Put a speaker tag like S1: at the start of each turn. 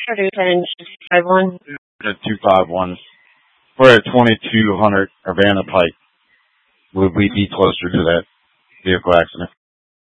S1: Producer 251.
S2: At 251. We're at 2200 Urbana Pike. Would we be closer to that vehicle accident?